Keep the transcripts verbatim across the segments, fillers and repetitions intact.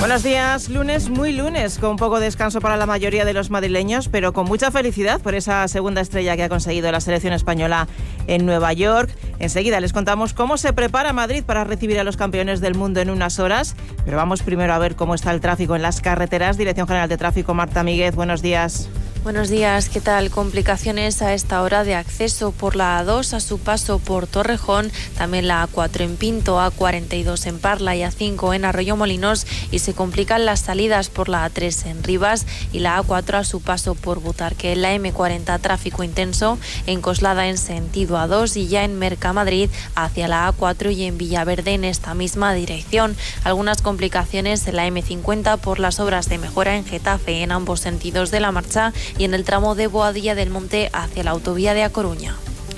Buenos días, lunes, muy lunes, con poco descanso para la mayoría de los madrileños, pero con mucha felicidad por esa segunda estrella que ha conseguido la selección española en Nueva York. Enseguida les contamos cómo se prepara Madrid para recibir a los campeones del mundo en unas horas, pero vamos primero a ver cómo está el tráfico en las carreteras. Dirección General de Tráfico, Marta Míguez, buenos días. Buenos días, ¿qué tal? Complicaciones a esta hora de acceso por la A dos a su paso por Torrejón, también la A cuatro en Pinto, A cuarenta y dos en Parla y A cinco en Arroyomolinos, y se complican las salidas por la A tres en Rivas y la A cuatro a su paso por Butarque. La eme cuarenta tráfico intenso en Coslada en sentido A dos y ya en Mercamadrid hacia la A cuatro y en Villaverde en esta misma dirección. Algunas complicaciones en la eme cincuenta por las obras de mejora en Getafe en ambos sentidos de la marcha y en el tramo de Boadilla del Monte hacia la autovía de A Coruña.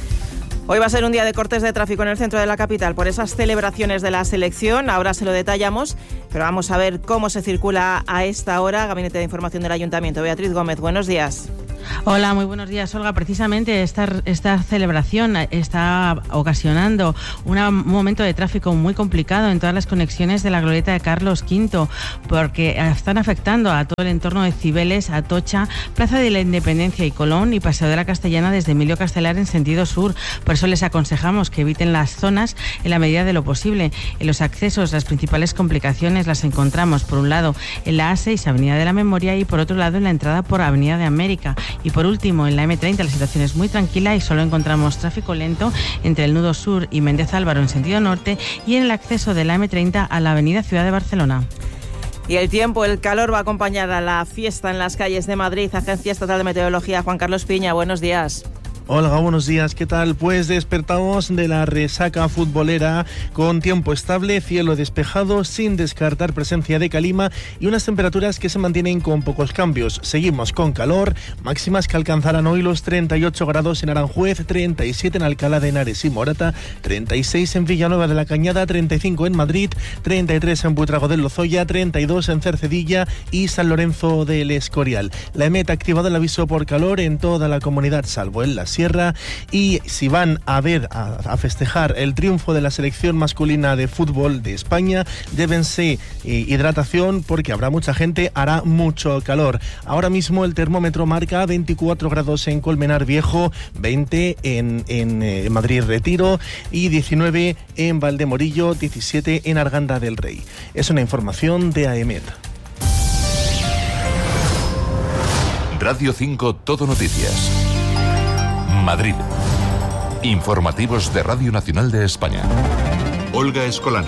Hoy va a ser un día de cortes de tráfico en el centro de la capital por esas celebraciones de la selección. Ahora se lo detallamos, pero vamos a ver cómo se circula a esta hora. Gabinete de Información del Ayuntamiento. Beatriz Gómez, buenos días. Hola, muy buenos días, Olga. Precisamente esta, esta celebración está ocasionando un momento de tráfico muy complicado en todas las conexiones de la glorieta de Carlos quinto, porque están afectando a todo el entorno de Cibeles, Atocha, Plaza de la Independencia y Colón y Paseo de la Castellana desde Emilio Castelar en sentido sur. Por eso les aconsejamos que eviten las zonas en la medida de lo posible. En los accesos, las principales complicaciones las encontramos, por un lado, en la A seis, Avenida de la Memoria, y por otro lado, en la entrada por Avenida de América. Y por último, en la eme treinta la situación es muy tranquila y solo encontramos tráfico lento entre el nudo sur y Méndez Álvaro en sentido norte y en el acceso de la eme treinta a la avenida Ciudad de Barcelona. Y el tiempo, el calor va a acompañar a la fiesta en las calles de Madrid. Agencia Estatal de Meteorología, Juan Carlos Piña, buenos días. Hola, buenos días, ¿qué tal? Pues despertamos de la resaca futbolera con tiempo estable, cielo despejado, sin descartar presencia de calima y unas temperaturas que se mantienen con pocos cambios. Seguimos con calor, máximas que alcanzarán hoy los treinta y ocho grados en Aranjuez, treinta y siete en Alcalá de Henares y Morata, treinta y seis en Villanueva de la Cañada, treinta y cinco en Madrid, treinta y tres en Buitrago del Lozoya, treinta y dos en Cercedilla y San Lorenzo del Escorial. La EMET ha activado el aviso por calor en toda la comunidad, salvo en las Sierra, y si van a ver a, a festejar el triunfo de la selección masculina de fútbol de España, llévense eh, hidratación porque habrá mucha gente, hará mucho calor. Ahora mismo el termómetro marca veinticuatro grados en Colmenar Viejo, veinte en, en eh, Madrid Retiro y diecinueve en Valdemorillo, diecisiete en Arganda del Rey. Es una información de AEMET. Radio cinco Todo Noticias. Madrid. Informativos de Radio Nacional de España. Olga Escolano.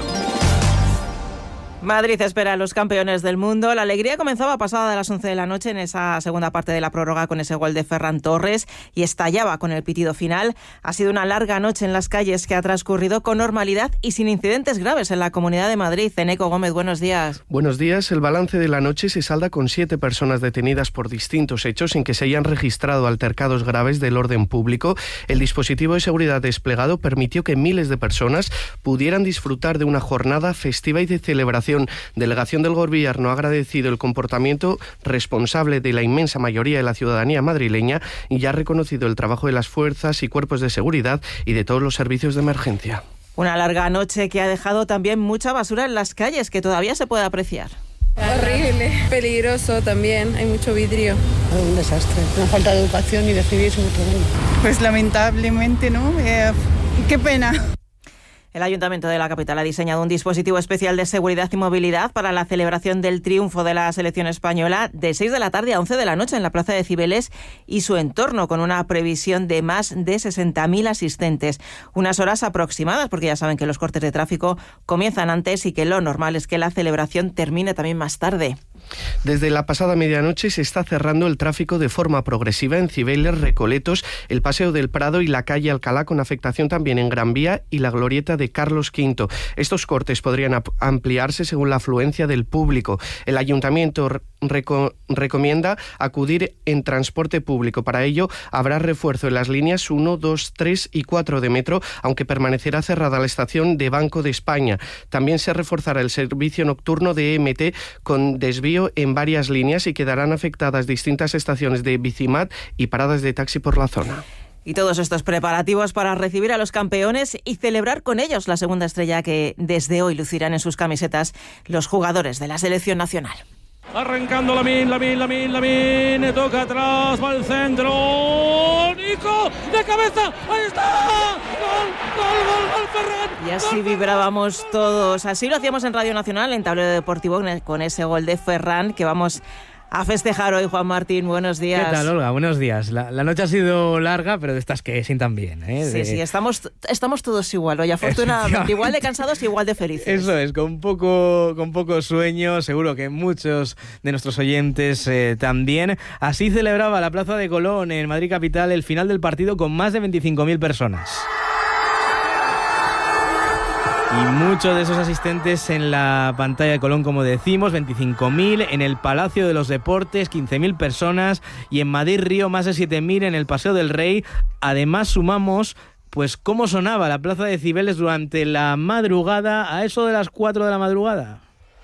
Madrid espera a los campeones del mundo. La alegría comenzaba pasada de las once de la noche en esa segunda parte de la prórroga con ese gol de Ferran Torres y estallaba con el pitido final. Ha sido una larga noche en las calles que ha transcurrido con normalidad y sin incidentes graves en la Comunidad de Madrid. Eneco Gómez, buenos días. Buenos días. El balance de la noche se salda con siete personas detenidas por distintos hechos sin que se hayan registrado altercados graves del orden público. El dispositivo de seguridad desplegado permitió que miles de personas pudieran disfrutar de una jornada festiva y de celebración. Delegación del Gobierno ha agradecido el comportamiento responsable de la inmensa mayoría de la ciudadanía madrileña y ha reconocido el trabajo de las fuerzas y cuerpos de seguridad y de todos los servicios de emergencia. Una larga noche que ha dejado también mucha basura en las calles que todavía se puede apreciar. Horrible, peligroso también, hay mucho vidrio. Un desastre, una falta de educación y de civismo tremendo. Pues lamentablemente, ¿no? Eh, qué pena. El Ayuntamiento de la capital ha diseñado un dispositivo especial de seguridad y movilidad para la celebración del triunfo de la selección española de seis de la tarde a once de la noche en la Plaza de Cibeles y su entorno, con una previsión de más de sesenta mil asistentes. Unas horas aproximadas, porque ya saben que los cortes de tráfico comienzan antes y que lo normal es que la celebración termine también más tarde. Desde la pasada medianoche se está cerrando el tráfico de forma progresiva en Cibeles, Recoletos, el Paseo del Prado y la calle Alcalá, con afectación también en Gran Vía y la glorieta de Carlos quinto. Estos cortes podrían ampliarse según la afluencia del público. El Ayuntamiento reco- recomienda acudir en transporte público. Para ello habrá refuerzo en las líneas uno, dos, tres y cuatro de metro, aunque permanecerá cerrada la estación de Banco de España. También se reforzará el servicio nocturno de E M T con desvío en varias líneas y quedarán afectadas distintas estaciones de Bicimat y paradas de taxi por la zona. Y todos estos preparativos para recibir a los campeones y celebrar con ellos la segunda estrella que desde hoy lucirán en sus camisetas los jugadores de la selección nacional. Arrancando Lamine, Lamine, Lamine, Lamine, toca atrás, va al centro, Nico, de cabeza, ahí está, gol, gol, gol, gol, Ferran. Y así vibrábamos todos, así lo hacíamos en Radio Nacional, en Tablero Deportivo, con ese gol de Ferran que vamos a festejar hoy. Juan Martín, buenos días. ¿Qué tal, Olga? Buenos días. La, la noche ha sido larga, pero de estas que sientan bien, ¿eh? Sí, de... sí, estamos, estamos todos igual hoy, afortunadamente. Igual de cansados, igual de felices. Eso es, con poco, con poco sueño, seguro que muchos de nuestros oyentes eh, también. Así celebraba la Plaza de Colón en Madrid capital el final del partido con más de veinticinco mil personas. Y muchos de esos asistentes en la pantalla de Colón, como decimos, veinticinco mil, en el Palacio de los Deportes, quince mil personas, y en Madrid Río más de siete mil en el Paseo del Rey. Además sumamos pues cómo sonaba la Plaza de Cibeles durante la madrugada, a eso de las cuatro de la madrugada.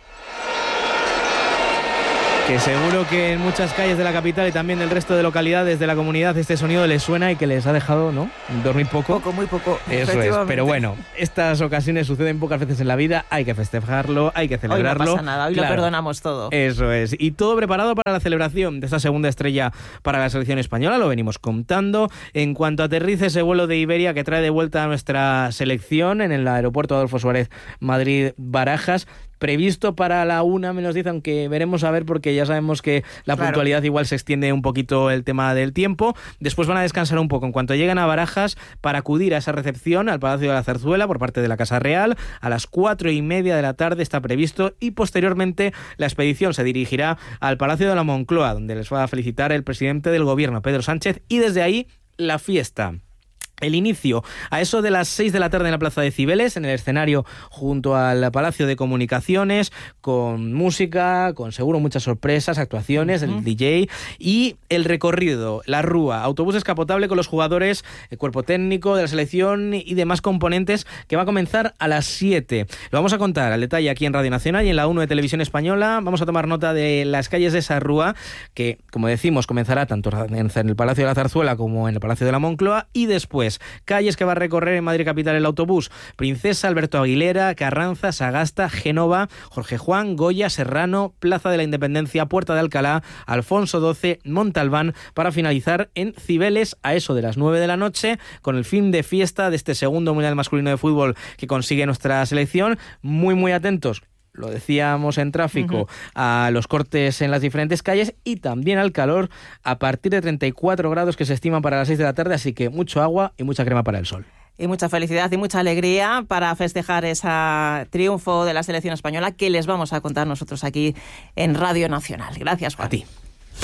Que seguro que en muchas calles de la capital y también del resto de localidades de la comunidad este sonido les suena y que les ha dejado, ¿no?, dormir poco. Poco, muy poco. Eso es, pero bueno, estas ocasiones suceden pocas veces en la vida, hay que festejarlo, hay que celebrarlo. Hoy no pasa nada, hoy claro, lo perdonamos todo. Eso es, y todo preparado para la celebración de esta segunda estrella para la selección española, lo venimos contando. En cuanto aterrice ese vuelo de Iberia que trae de vuelta a nuestra selección en el aeropuerto Adolfo Suárez Madrid-Barajas, previsto para la una menos diez, aunque veremos a ver, porque ya sabemos que la claro. puntualidad igual se extiende un poquito el tema del tiempo. Después van a descansar un poco en cuanto lleguen a Barajas para acudir a esa recepción al Palacio de la Zarzuela por parte de la Casa Real. A las cuatro y media de la tarde está previsto, y posteriormente la expedición se dirigirá al Palacio de la Moncloa, donde les va a felicitar el presidente del gobierno, Pedro Sánchez, y desde ahí la fiesta. El inicio a eso de las seis de la tarde en la Plaza de Cibeles, en el escenario junto al Palacio de Comunicaciones, con música, con seguro muchas sorpresas, actuaciones, uh-huh. el D J y el recorrido, la rúa, autobús descapotable con los jugadores, el cuerpo técnico de la selección y demás componentes, que va a comenzar a las siete. Lo vamos a contar al detalle aquí en Radio Nacional y en la uno de Televisión Española. Vamos a tomar nota de las calles de esa rúa, que, como decimos, comenzará tanto en el Palacio de la Zarzuela como en el Palacio de la Moncloa, y después calles que va a recorrer en Madrid capital el autobús: Princesa, Alberto Aguilera, Carranza, Sagasta, Génova, Jorge Juan, Goya, Serrano, Plaza de la Independencia, Puerta de Alcalá, Alfonso doce, Montalbán, para finalizar en Cibeles a eso de las nueve de la noche, con el fin de fiesta de este segundo Mundial Masculino de Fútbol que consigue nuestra selección. Muy muy atentos, lo decíamos en tráfico, uh-huh. a los cortes en las diferentes calles y también al calor a partir de treinta y cuatro grados que se estiman para las seis de la tarde, así que mucho agua y mucha crema para el sol. Y mucha felicidad y mucha alegría para festejar ese triunfo de la selección española que les vamos a contar nosotros aquí en Radio Nacional. Gracias, Juan. A ti.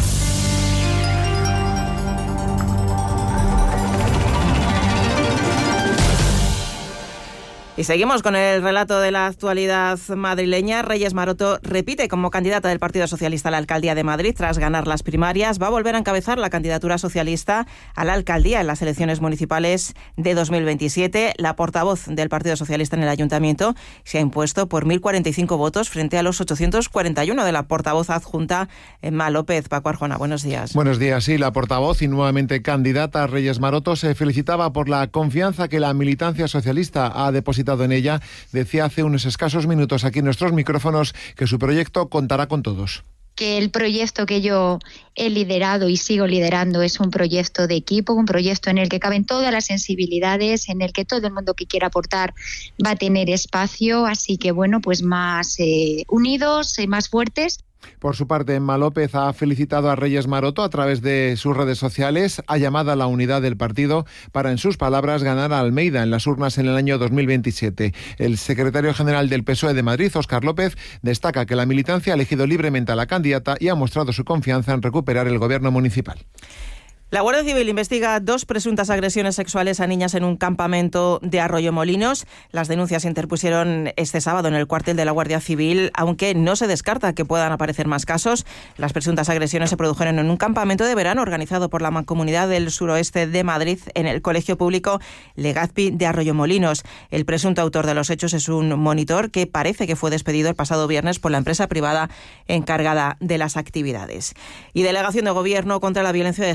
Y seguimos con el relato de la actualidad madrileña. Reyes Maroto repite como candidata del Partido Socialista a la alcaldía de Madrid tras ganar las primarias. Va a volver a encabezar la candidatura socialista a la alcaldía en las elecciones municipales de dos mil veintisiete. La portavoz del Partido Socialista en el ayuntamiento se ha impuesto por mil cuarenta y cinco votos frente a los ochocientos cuarenta y uno de la portavoz adjunta Emma López. Paco Arjona, buenos días. Buenos días. Sí, la portavoz y nuevamente candidata Reyes Maroto se felicitaba por la confianza que la militancia socialista ha depositado en ella. Decía hace unos escasos minutos aquí en nuestros micrófonos que su proyecto contará con todos. Que el proyecto que yo he liderado y sigo liderando es un proyecto de equipo, un proyecto en el que caben todas las sensibilidades, en el que todo el mundo que quiera aportar va a tener espacio, así que bueno, pues más eh, unidos y más fuertes. Por su parte, Emma López ha felicitado a Reyes Maroto a través de sus redes sociales, ha llamado a la unidad del partido para, en sus palabras, ganar a Almeida en las urnas en el año dos mil veintisiete. El secretario general del P S O E de Madrid, Óscar López, destaca que la militancia ha elegido libremente a la candidata y ha mostrado su confianza en recuperar el gobierno municipal. La Guardia Civil investiga dos presuntas agresiones sexuales a niñas en un campamento de Arroyomolinos. Las denuncias se interpusieron este sábado en el cuartel de la Guardia Civil, aunque no se descarta que puedan aparecer más casos. Las presuntas agresiones se produjeron en un campamento de verano organizado por la Mancomunidad del Suroeste de Madrid en el Colegio Público Legazpi de Arroyomolinos. El presunto autor de los hechos es un monitor que parece que fue despedido el pasado viernes por la empresa privada encargada de las actividades. Y Delegación de Gobierno contra la Violencia de Género está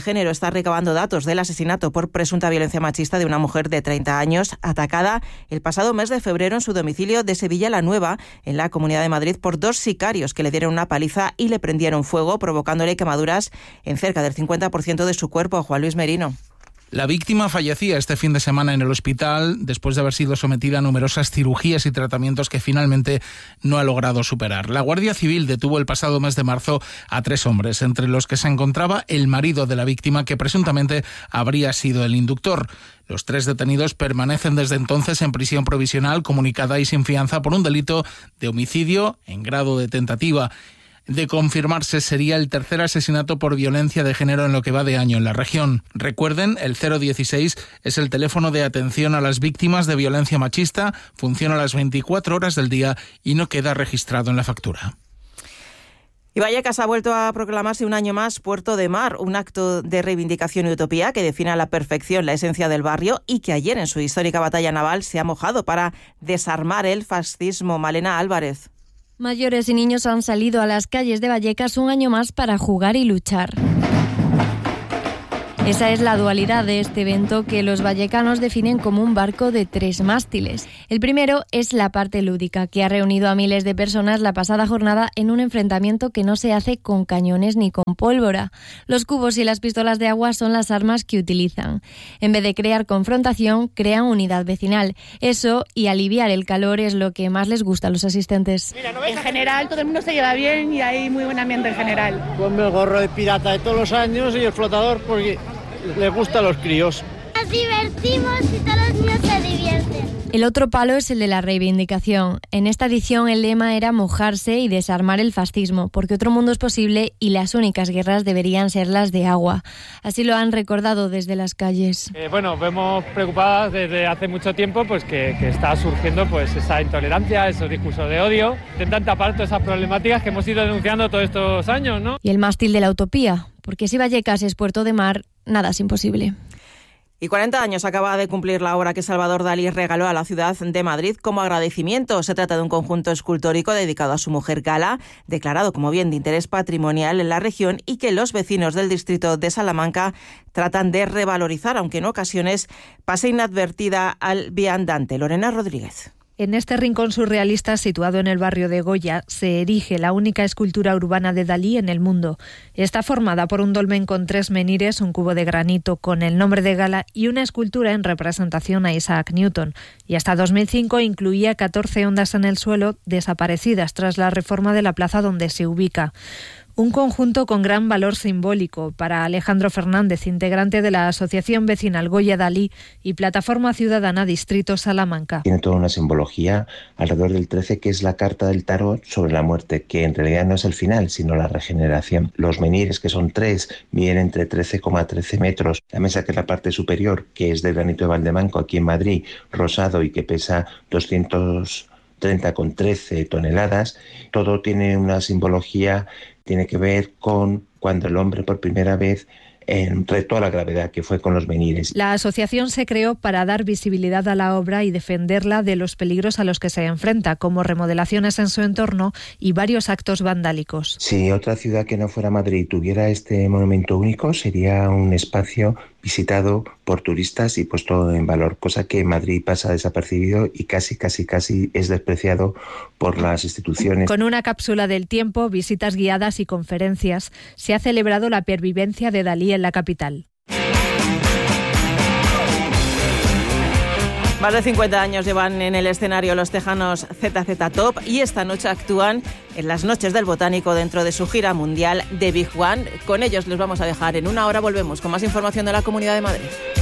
está recabando datos del asesinato por presunta violencia machista de una mujer de treinta años, atacada el pasado mes de febrero en su domicilio de Sevilla la Nueva, en la Comunidad de Madrid, por dos sicarios que le dieron una paliza y le prendieron fuego, provocándole quemaduras en cerca del cincuenta por ciento de su cuerpo. Juan Luis Merino. La víctima fallecía este fin de semana en el hospital después de haber sido sometida a numerosas cirugías y tratamientos que finalmente no ha logrado superar. La Guardia Civil detuvo el pasado mes de marzo a tres hombres, entre los que se encontraba el marido de la víctima, que presuntamente habría sido el inductor. Los tres detenidos permanecen desde entonces en prisión provisional comunicada y sin fianza por un delito de homicidio en grado de tentativa. De confirmarse, sería el tercer asesinato por violencia de género en lo que va de año en la región. Recuerden, el cero dieciséis es el teléfono de atención a las víctimas de violencia machista, funciona a las veinticuatro horas del día y no queda registrado en la factura. Y Vallecas ha vuelto a proclamarse un año más Puerto de Mar, un acto de reivindicación y utopía que define a la perfección la esencia del barrio y que ayer en su histórica batalla naval se ha mojado para desarmar el fascismo. Malena Álvarez. Mayores y niños han salido a las calles de Vallecas un año más para jugar y luchar. Esa es la dualidad de este evento que los vallecanos definen como un barco de tres mástiles. El primero es la parte lúdica, que ha reunido a miles de personas la pasada jornada en un enfrentamiento que no se hace con cañones ni con pólvora. Los cubos y las pistolas de agua son las armas que utilizan. En vez de crear confrontación, crean unidad vecinal. Eso y aliviar el calor es lo que más les gusta a los asistentes. En general, todo el mundo se lleva bien y hay muy buen ambiente en general. Ponme el gorro de pirata de todos los años y el flotador porque les gusta a los críos. Nos divertimos y todos los niños se divierten. El otro palo es el de la reivindicación. En esta edición el lema era mojarse y desarmar el fascismo, porque otro mundo es posible y las únicas guerras deberían ser las de agua. Así lo han recordado desde las calles. Eh, bueno, vemos preocupadas desde hace mucho tiempo pues que, que está surgiendo pues esa intolerancia, esos discursos de odio. Intentan tapar todas esas problemáticas que hemos ido denunciando todos estos años, ¿no? Y el mástil de la utopía, porque si Vallecas es Puerto de Mar, nada es imposible. Y cuarenta años acaba de cumplir la obra que Salvador Dalí regaló a la ciudad de Madrid como agradecimiento. Se trata de un conjunto escultórico dedicado a su mujer Gala, declarado como bien de interés patrimonial en la región y que los vecinos del distrito de Salamanca tratan de revalorizar, aunque en ocasiones pase inadvertida al viandante. Lorena Rodríguez. En este rincón surrealista situado en el barrio de Goya se erige la única escultura urbana de Dalí en el mundo. Está formada por un dolmen con tres menhires, un cubo de granito con el nombre de Gala y una escultura en representación a Isaac Newton. Y hasta dos mil cinco incluía catorce ondas en el suelo desaparecidas tras la reforma de la plaza donde se ubica. Un conjunto con gran valor simbólico para Alejandro Fernández, integrante de la Asociación Vecinal Goya Dalí y Plataforma Ciudadana Distrito Salamanca. Tiene toda una simbología alrededor del trece, que es la carta del tarot sobre la muerte, que en realidad no es el final, sino la regeneración. Los menhires, que son tres, miden entre trece coma trece metros. La mesa, que es la parte superior, que es de granito de Valdemanco, aquí en Madrid, rosado y que pesa doscientos treinta coma trece toneladas. Todo tiene una simbología, tiene que ver con cuando el hombre por primera vez retó a la gravedad, que fue con los menhires. La asociación se creó para dar visibilidad a la obra y defenderla de los peligros a los que se enfrenta, como remodelaciones en su entorno y varios actos vandálicos. Si otra ciudad que no fuera Madrid tuviera este monumento único, sería un espacio visitado por turistas y puesto en valor, cosa que en Madrid pasa desapercibido y casi, casi, casi es despreciado por las instituciones. Con una cápsula del tiempo, visitas guiadas y conferencias, se ha celebrado la pervivencia de Dalí en la capital. Más de cincuenta años llevan en el escenario los tejanos Z Z Top y esta noche actúan en las Noches del Botánico dentro de su gira mundial de Big One. Con ellos les vamos a dejar en una hora. Volvemos con más información de la Comunidad de Madrid.